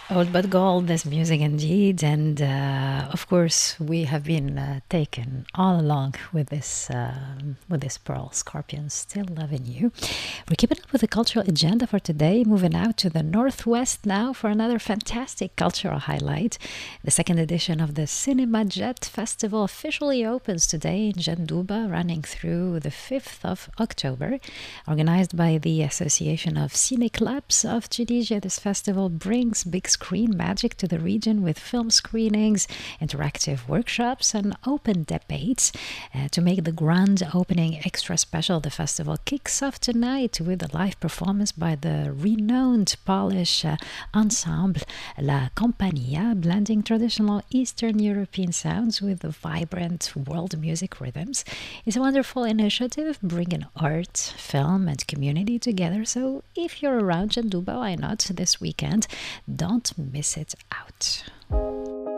Old but gold, this music indeed, and of course we have been taken all along with this Pearl Scorpions. Still loving you. We're keeping up with the cultural agenda for today. Moving out to the Northwest now for another fantastic cultural highlight. The second edition of the Cinema Jet Festival officially opens today in Janduba, running through the 5th of October. Organized by the Association of Cine Clubs of Tunisia, this festival brings big screen magic to the region with film screenings, interactive workshops, and open debates. To make the grand opening extra special, the festival kicks off tonight with a live performance by the renowned Polish ensemble La Compagnia, blending traditional Eastern European sounds with the vibrant world music rhythms. It's a wonderful initiative bringing art, film, and community together. So if you're around Janduba, why not this weekend? Don't miss it out.